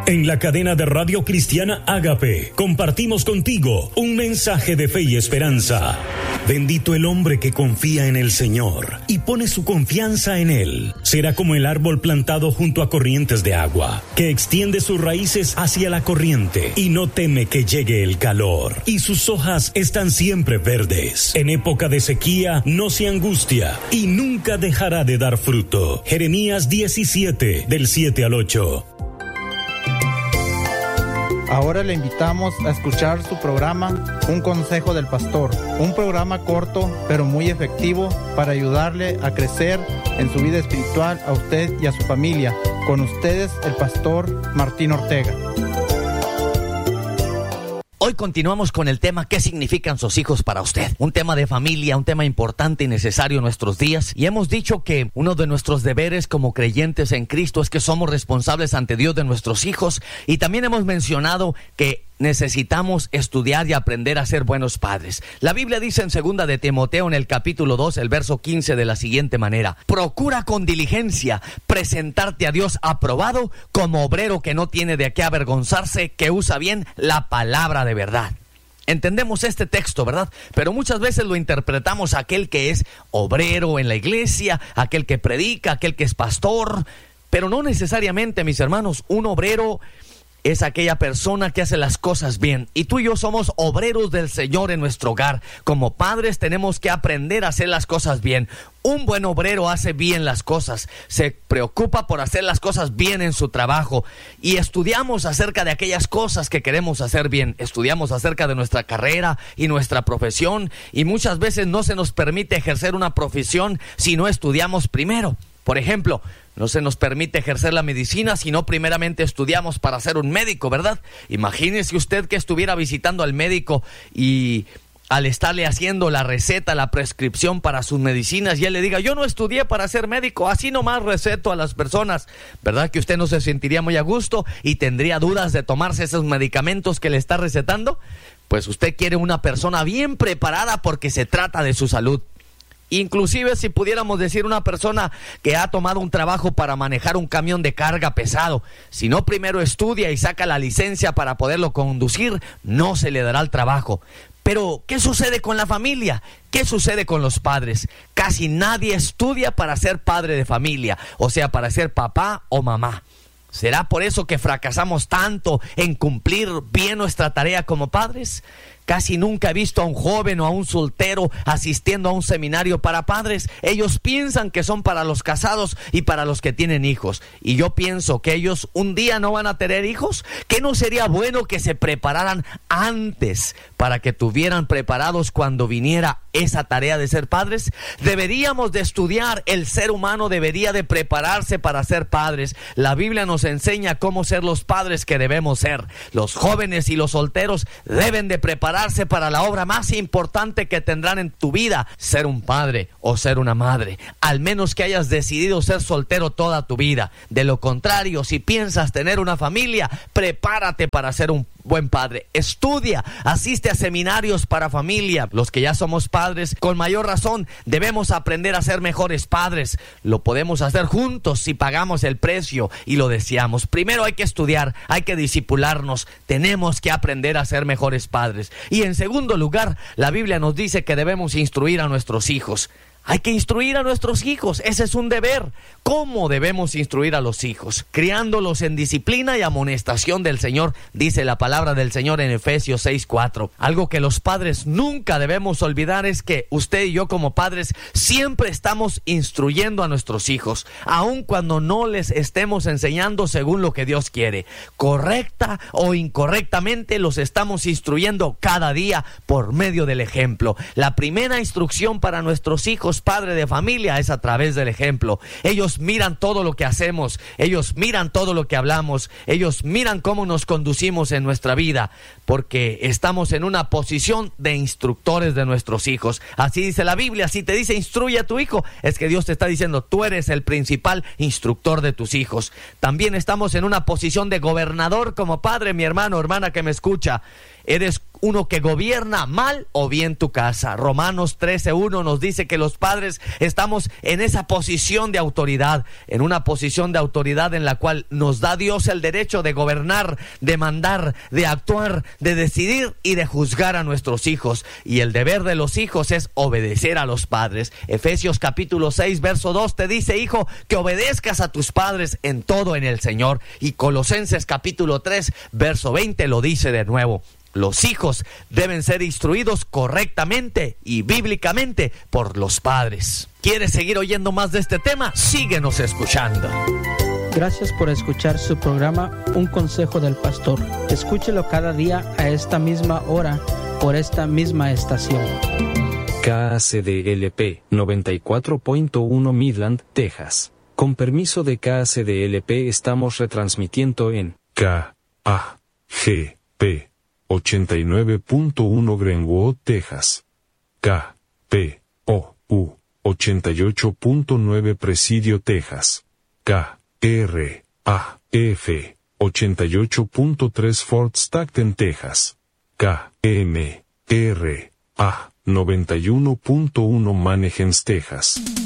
En la cadena de Radio Cristiana Ágape, compartimos contigo un mensaje de fe y esperanza. Bendito el hombre que confía en el Señor y pone su confianza en Él. Será como el árbol plantado junto a corrientes de agua, que extiende sus raíces hacia la corriente y no teme que llegue el calor. Y sus hojas están siempre verdes. En época de sequía no se angustia y nunca dejará de dar fruto. Jeremías 17, del 7 al 8. Ahora le invitamos a escuchar su programa Un Consejo del Pastor, un programa corto pero muy efectivo para ayudarle a crecer en su vida espiritual a usted y a su familia. Con ustedes, el pastor Martín Ortega. Hoy continuamos con el tema ¿qué significan sus hijos para usted? Un tema de familia, un tema importante y necesario en nuestros días. Y hemos dicho que uno de nuestros deberes como creyentes en Cristo es que somos responsables ante Dios de nuestros hijos. Y también hemos mencionado que necesitamos estudiar y aprender a ser buenos padres. La Biblia dice en 2 de Timoteo, en el capítulo 2, el verso 15, de la siguiente manera: procura con diligencia presentarte a Dios aprobado como obrero que no tiene de qué avergonzarse, que usa bien la palabra de verdad. Entendemos este texto, ¿verdad? Pero muchas veces lo interpretamos a aquel que es obrero en la iglesia, aquel que predica, aquel que es pastor, pero no necesariamente, mis hermanos. Un obrero es aquella persona que hace las cosas bien. Y tú y yo somos obreros del Señor en nuestro hogar. Como padres tenemos que aprender a hacer las cosas bien. Un buen obrero hace bien las cosas. Se preocupa por hacer las cosas bien en su trabajo. Y estudiamos acerca de aquellas cosas que queremos hacer bien. Estudiamos acerca de nuestra carrera y nuestra profesión. Y muchas veces no se nos permite ejercer una profesión si no estudiamos primero. Por ejemplo, no se nos permite ejercer la medicina si no primeramente estudiamos para ser un médico, ¿verdad? Imagínese usted que estuviera visitando al médico y al estarle haciendo la receta, la prescripción para sus medicinas, y él le diga: yo no estudié para ser médico, así nomás receto a las personas. ¿Verdad que usted no se sentiría muy a gusto y tendría dudas de tomarse esos medicamentos que le está recetando? Pues usted quiere una persona bien preparada porque se trata de su salud. Inclusive si pudiéramos decir una persona que ha tomado un trabajo para manejar un camión de carga pesado, si no primero estudia y saca la licencia para poderlo conducir, no se le dará el trabajo. Pero, ¿qué sucede con la familia? ¿Qué sucede con los padres? Casi nadie estudia para ser padre de familia, o sea, para ser papá o mamá. ¿Será por eso que fracasamos tanto en cumplir bien nuestra tarea como padres? Casi nunca he visto a un joven o a un soltero asistiendo a un seminario para padres. Ellos piensan que son para los casados y para los que tienen hijos. Y yo pienso que ellos un día no van a tener hijos. ¿Qué no sería bueno que se prepararan antes para que tuvieran preparados cuando viniera esa tarea de ser padres? Deberíamos de estudiar. El ser humano debería de prepararse para ser padres. La Biblia nos enseña cómo ser los padres que debemos ser. Los jóvenes y los solteros deben de prepararse para la obra más importante que tendrán en tu vida: ser un padre o ser una madre. Al menos que hayas decidido ser soltero toda tu vida. De lo contrario, si piensas tener una familia, prepárate para ser un buen padre. Estudia, asiste a seminarios para familia. Los que ya somos padres, con mayor razón, debemos aprender a ser mejores padres. Lo podemos hacer juntos si pagamos el precio y lo deseamos. Primero hay que estudiar, hay que discipularnos. Tenemos que aprender a ser mejores padres. Y en segundo lugar, la Biblia nos dice que debemos instruir a nuestros hijos. Hay que instruir a nuestros hijos, ese es un deber. ¿Cómo debemos instruir a los hijos? Criándolos en disciplina y amonestación del Señor, dice la palabra del Señor en Efesios 6:4. Algo que los padres nunca debemos olvidar es que usted y yo como padres siempre estamos instruyendo a nuestros hijos, aun cuando no les estemos enseñando según lo que Dios quiere. Correcta o incorrectamente, los estamos instruyendo cada día por medio del ejemplo. La primera instrucción para nuestros hijos, padre de familia, es a través del ejemplo. Ellos miran todo lo que hacemos, ellos miran todo lo que hablamos, ellos miran cómo nos conducimos en nuestra vida, porque estamos en una posición de instructores de nuestros hijos. Así dice la Biblia. Si te dice instruye a tu hijo, es que Dios te está diciendo tú eres el principal instructor de tus hijos. También estamos en una posición de gobernador como padre, mi hermano, hermana que me escucha. Eres uno que gobierna mal o bien tu casa. Romanos 13:1 nos dice que los padres estamos en esa posición de autoridad, en una posición de autoridad en la cual nos da Dios el derecho de gobernar, de mandar, de actuar, de decidir y de juzgar a nuestros hijos. Y el deber de los hijos es obedecer a los padres. Efesios capítulo 6 verso 2 te dice, hijo, que obedezcas a tus padres en todo en el Señor. Y Colosenses capítulo 3 verso 20 lo dice de nuevo. Los hijos deben ser instruidos correctamente y bíblicamente por los padres. ¿Quieres seguir oyendo más de este tema? Síguenos escuchando. Gracias por escuchar su programa Un Consejo del Pastor. Escúchelo cada día a esta misma hora por esta misma estación. KACDLP 94.1 Midland, Texas. Con permiso de KACDLP estamos retransmitiendo en KAGP 89.1 Greenwood, Texas. KPOU 88.9 Presidio, Texas. KRAF 88.3 Fort Stockton, Texas. KMRA 91.1 Manheim, Texas.